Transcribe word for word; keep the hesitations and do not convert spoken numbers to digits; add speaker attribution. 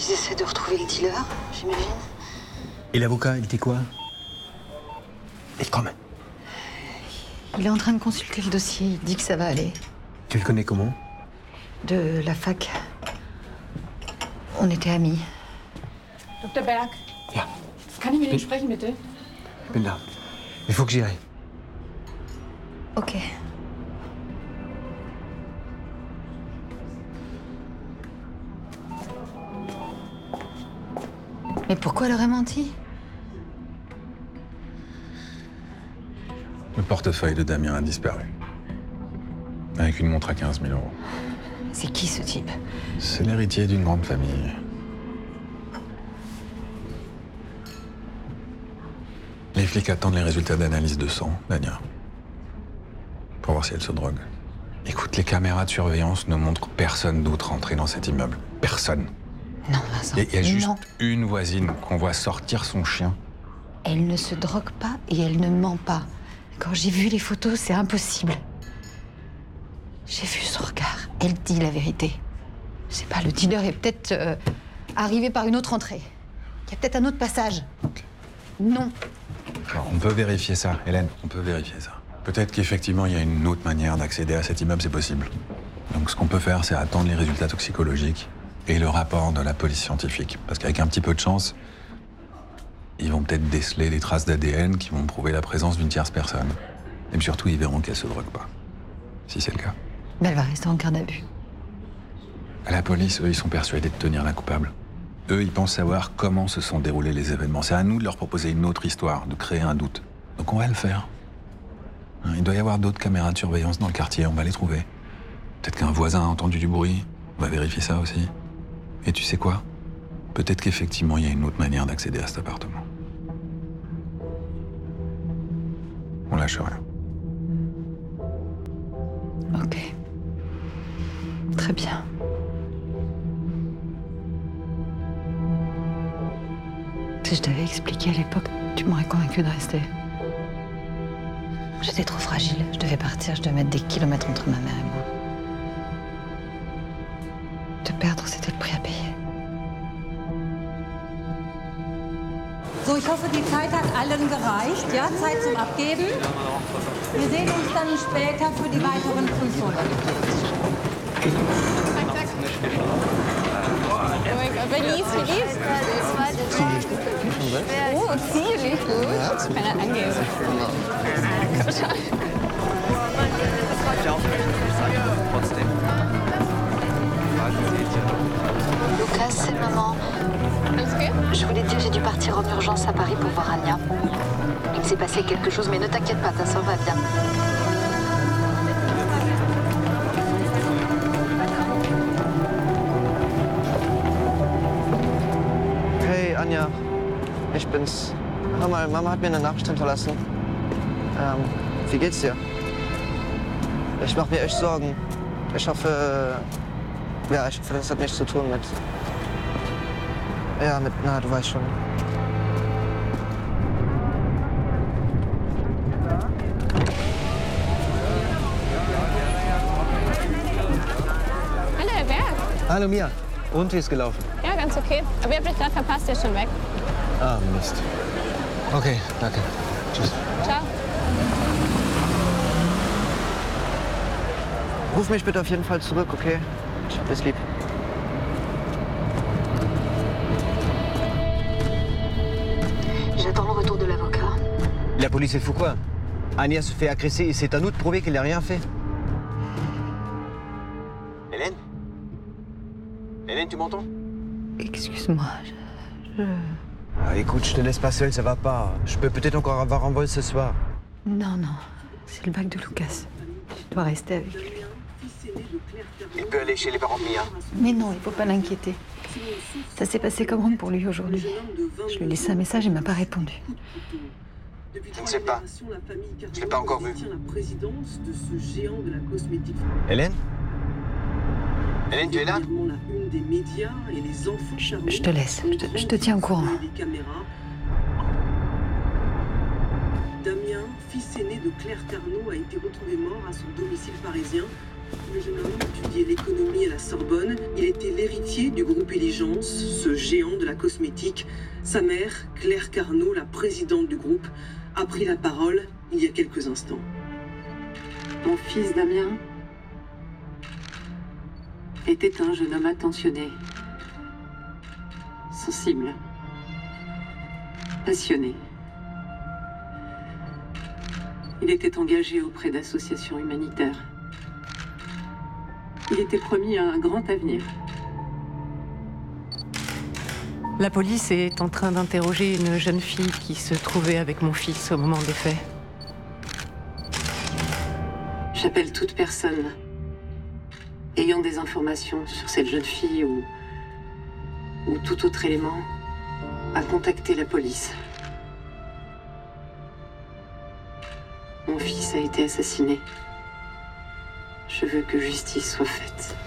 Speaker 1: Ils essaient de retrouver le dealer, j'imagine.
Speaker 2: Et l'avocat, il dit quoi? Il comment?
Speaker 1: Il est en train de consulter le dossier, il dit que ça va aller.
Speaker 2: Tu le connais comment?
Speaker 1: De la fac. On était amis.
Speaker 3: Doktor Berg.
Speaker 2: Ja.
Speaker 3: Kann ich mit Ihnen
Speaker 2: Bin-
Speaker 3: sprechen, bitte?
Speaker 2: Ich bin là. Il faut que j'y aille.
Speaker 1: Ok. Mais pourquoi elle aurait menti?
Speaker 4: Le portefeuille de Damien a disparu. Avec une montre à quinze mille euros.
Speaker 1: C'est qui ce type?
Speaker 4: C'est l'héritier d'une grande famille. Les flics attendent les résultats d'analyse de sang, Dania. Pour voir si elle se drogue. Écoute, les caméras de surveillance ne montrent personne d'autre rentrer dans cet immeuble. Personne.
Speaker 1: Non, Vincent.
Speaker 4: Il y a juste
Speaker 1: Non.
Speaker 4: une voisine qu'on voit sortir son chien.
Speaker 1: Elle ne se drogue pas et elle ne ment pas. Quand j'ai vu les photos, c'est impossible. J'ai vu son regard. Elle dit la vérité. Je sais pas, le dealer est peut-être euh, arrivé par une autre entrée. Il y a peut-être un autre passage.
Speaker 4: Ok.
Speaker 1: Non.
Speaker 4: Alors, on peut vérifier ça, Hélène, on peut vérifier ça. Peut-être qu'effectivement, il y a une autre manière d'accéder à cet immeuble, c'est possible. Donc ce qu'on peut faire, c'est attendre les résultats toxicologiques et le rapport de la police scientifique. Parce qu'avec un petit peu de chance, ils vont peut-être déceler des traces d'A D N qui vont prouver la présence d'une tierce personne. Et puis surtout, ils verront qu'elle se drogue pas. Si c'est le cas.
Speaker 1: Mais elle va rester en garde à vue.
Speaker 4: À la police, eux, ils sont persuadés de tenir la coupable. Eux, ils pensent savoir comment se sont déroulés les événements. C'est à nous de leur proposer une autre histoire, de créer un doute. Donc on va le faire. Hein, il doit y avoir d'autres caméras de surveillance dans le quartier, on va les trouver. Peut-être qu'un voisin a entendu du bruit, on va vérifier ça aussi. Et tu sais quoi? Peut-être qu'effectivement, il y a une autre manière d'accéder à cet appartement. On lâche rien.
Speaker 1: Ok. Très bien. Si je t'avais expliqué à l'époque, tu m'aurais convaincu de rester. J'étais trop fragile. Je devais partir, je devais mettre des kilomètres entre ma mère et moi. Te perdre, c'était le prix à payer.
Speaker 5: So, ich hoffe, die Zeit hat allen gereicht. Ja, Zeit zum Abgeben. Wir sehen uns dann später für die weiteren fünfhundert.
Speaker 6: Feliz, feliz. Oh, ziemlich gut. Ich kann das angehen.
Speaker 1: Lucas, c'est maman. Je voulais te dire, j'ai dû partir en urgence à Paris pour voir Anya. Il s'est passé quelque chose, mais ne t'inquiète pas, ta soeur va bien.
Speaker 7: Hey, Anja. Ich bin's. Hör mal, Mama hat mir eine Nachricht hinterlassen. Ähm, wie geht's dir? Ich mach mir echt Sorgen. Ich hoffe... Ja, ich hoffe, das hat nichts zu tun mit... Ja, mit... Na, du weißt schon.
Speaker 6: Hallo, Herr Berg.
Speaker 2: Hallo Mia. Und wie ist gelaufen?
Speaker 6: Ja, ganz okay. Aber ihr habt mich gerade verpasst, ihr ist schon weg.
Speaker 2: Ah, Mist. Okay, danke. Tschüss.
Speaker 6: Ciao.
Speaker 7: Ruf mich bitte auf jeden Fall zurück, okay? Ich hab dich lieb.
Speaker 1: J'attends le retour de l'avocat.
Speaker 2: La police, elle fout quoi? Anya se fait agresser et c'est à nous de prouver qu'elle n'a rien fait. Hélène? Hélène, tu m'entends?
Speaker 1: Excuse-moi, je... je-
Speaker 2: Ah, écoute, je te laisse pas seule, ça va pas. Je peux peut-être encore avoir un vol ce soir.
Speaker 1: Non, non, c'est le bac de Lucas. Je dois rester avec lui.
Speaker 2: Il peut aller chez les parents de Mia.
Speaker 1: Mais non, il faut pas l'inquiéter. Ça s'est passé comme rond pour lui aujourd'hui. Je lui ai laissé un message, il m'a pas répondu.
Speaker 2: Je ne sais pas. Je l'ai pas encore vu. Hélène? Hélène, tu es là?
Speaker 1: Je, je te laisse, je te, je te tiens au courant.
Speaker 8: Damien, fils aîné de Claire Carnot, a été retrouvé mort à son domicile parisien. Le jeune homme étudiait l'économie à la Sorbonne. Il était l'héritier du groupe Eligence, ce géant de la cosmétique. Sa mère, Claire Carnot, la présidente du groupe, a pris la parole il y a quelques instants.
Speaker 9: Mon fils Damien était un jeune homme attentionné, sensible, passionné. Il était engagé auprès d'associations humanitaires. Il était promis un grand avenir. La police est en train d'interroger une jeune fille qui se trouvait avec mon fils au moment des faits. J'appelle toute personne ayant des informations sur cette jeune fille ou, ou tout autre élément à contacter la police. Mon fils a été assassiné. Je veux que justice soit faite.